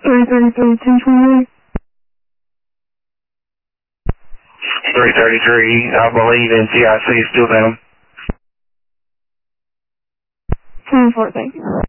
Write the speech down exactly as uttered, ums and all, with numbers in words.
three thirty-three, ten twenty-eight. three thirty-three, I believe N C I C is still down. ten four, thank you.